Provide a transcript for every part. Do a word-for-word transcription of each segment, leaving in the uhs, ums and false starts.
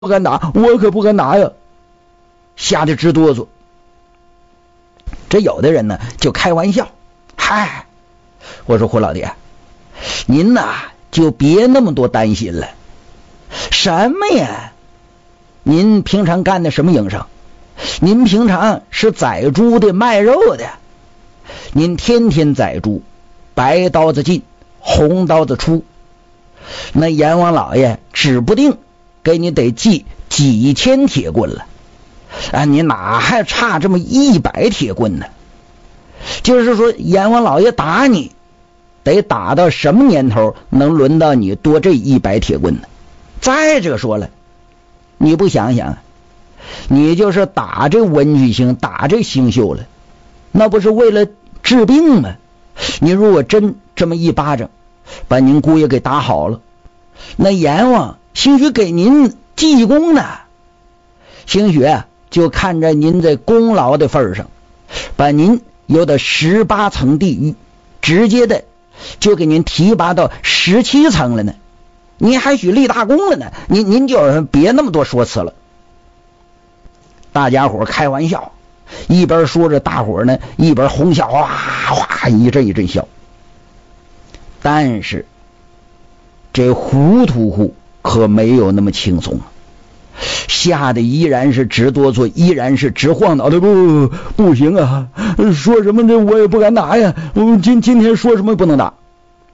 不敢打，我可不敢打呀，吓得直哆嗦。这有的人呢就开玩笑，嗨，我说胡老弟，您呐就别那么多担心了。什么呀？您平常干的什么营生？您平常是宰猪的卖肉的，您天天宰猪，白刀子进红刀子出，那阎王老爷指不定给你得记几千铁棍了啊！你哪还差这么一百铁棍呢？就是说阎王老爷打你得打到什么年头能轮到你多这一百铁棍呢？再者说了，你不想想，你就是打这文曲星，打这星宿了，那不是为了治病吗？你如果真这么一巴掌把您姑爷给打好了，那阎王兴许给您记功呢，兴许啊就看在您这功劳的份上，把您由的十八层地狱直接的就给您提拔到十七层了呢，您还许立大功了呢，您您就别那么多说辞了。大家伙开玩笑，一边说着，大伙呢一边哄笑，哗哗一阵一阵笑。但是这糊涂户可没有那么轻松，吓得依然是直哆嗦，依然是直晃脑袋，不不行啊，说什么这我也不敢打呀，今今天说什么不能打。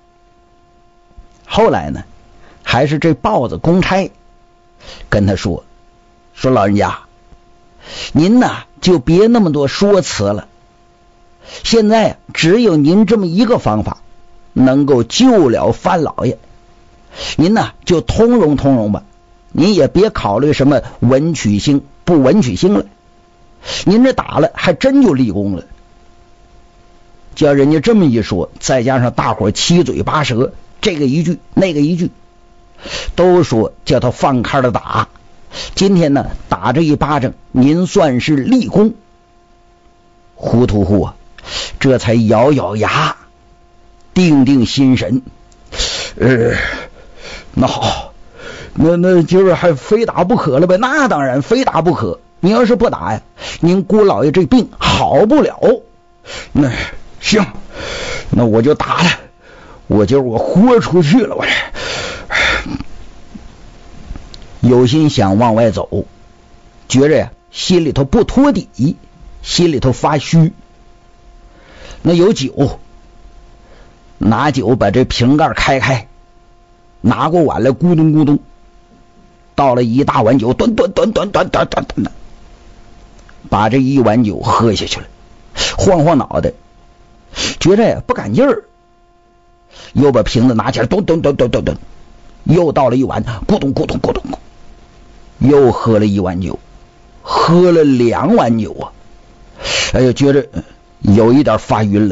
后来呢，还是这豹子公差跟他说说老人家，您呐就别那么多说辞了，现在只有您这么一个方法能够救了范老爷，您呐就通融通融吧，您也别考虑什么文曲星不文曲星了，您这打了还真就立功了。叫人家这么一说，再加上大伙七嘴八舌，这个一句那个一句，都说叫他放开了打，今天呢打这一巴掌您算是立功。糊涂户啊这才咬咬牙定定心神，呃那好，那那今儿还非打不可了呗？那当然非打不可，你要是不打呀，您姑老爷这病好不了。那行，那我就打了，我今儿我豁出去了，我这有心想往外走，觉着呀心里头不托底，心里头发虚。那有酒，拿酒把这瓶盖开开，拿过碗来，咕咚咕咚倒了一大碗酒，端端端端端端端端，把这一碗酒喝下去了，晃晃脑袋，觉着呀不赶劲儿，又把瓶子拿起来，咚咚咚咚咚咚，又倒了一碗，咕咚咕咚咕咚，又喝了一碗酒，喝了两碗酒啊！哎呀，觉着有一点发晕了。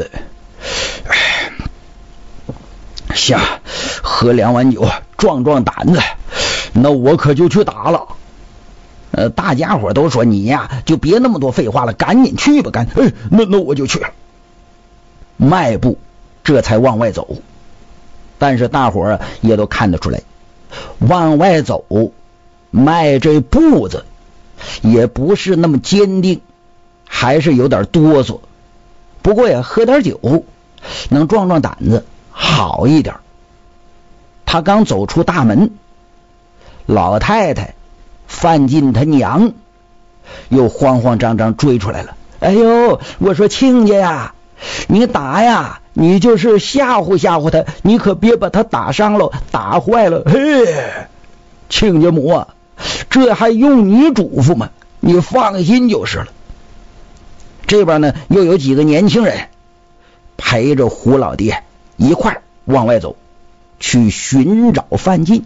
行，喝两碗酒壮壮胆子，那我可就去打了。呃，大家伙都说你呀就别那么多废话了，赶紧去吧，赶哎，那那我就去了。迈步这才往外走，但是大伙儿也都看得出来，往外走迈这步子也不是那么坚定，还是有点哆嗦。不过呀，喝点酒能壮壮胆子好一点。他刚走出大门，老太太范进他娘又慌慌张张追出来了。哎呦，我说亲家呀，你打呀，你就是吓唬吓唬他，你可别把他打伤了，打坏了。嘿，亲家母啊，这还用你嘱咐吗？你放心就是了。这边呢又有几个年轻人陪着胡老爹一块儿往外走，去寻找范进。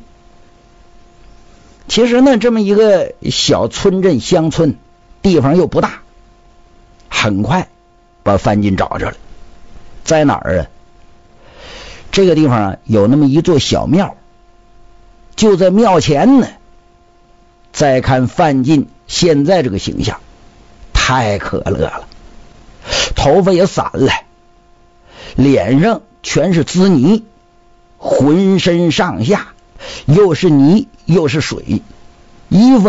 其实呢这么一个小村镇乡村，地方又不大，很快把范进找着了。在哪儿啊？这个地方啊有那么一座小庙，就在庙前呢。再看范进现在这个形象，太可乐了，头发也散了，脸上全是滋泥，浑身上下又是泥又是水， 衣服